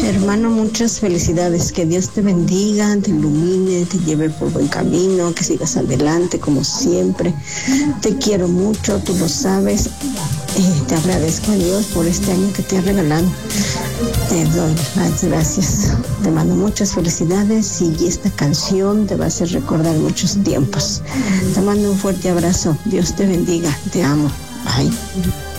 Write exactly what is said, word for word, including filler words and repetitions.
Hermano, muchas felicidades, que Dios te bendiga, te ilumine, te lleve por buen camino, que sigas adelante como siempre. Te quiero mucho, tú lo sabes. Eh, te agradezco a Dios por este año que te ha regalado. Te doy las gracias. Te mando muchas felicidades y esta canción te va a hacer recordar muchos tiempos. Te mando un fuerte abrazo. Dios te bendiga. Te amo. Bye.